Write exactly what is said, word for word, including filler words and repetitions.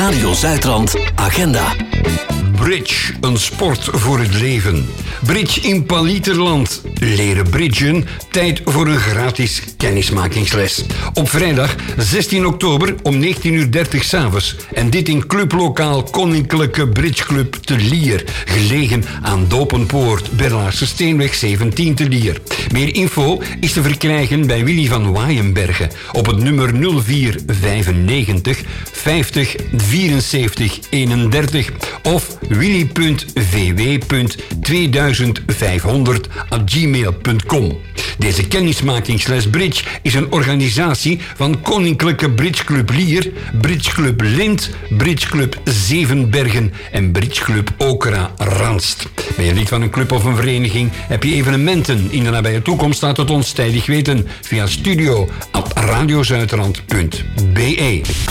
Radio Zuidrand Agenda. Bridge, een sport voor het leven. Bridge in Paliterland. Leren bridgen, tijd voor een gratis kennismakingsles. Op vrijdag zestien oktober om negentien uur dertig 's avonds. En dit in clublokaal Koninklijke Bridgeclub te Lier. Gelegen aan Dopenpoort, Berlaarse Steenweg zeventien te Lier. Meer info is te verkrijgen bij Willy van Waaienbergen op het nummer nul vier vijfennegentig vijftig vierenzeventig eenendertig of willy punt v w punt tweeduizendvijfhonderd at gmail punt com. Deze kennismakingsles Bridge is een organisatie van Koninklijke Bridgeclub Lier, Bridgeclub Lint, Bridgeclub Zevenbergen en Bridgeclub Okra Ranst. Ben je lid van een club of een vereniging? Heb je evenementen in de nabije toekomst? Laat het ons tijdig weten via studio at radiozuidrand punt b e.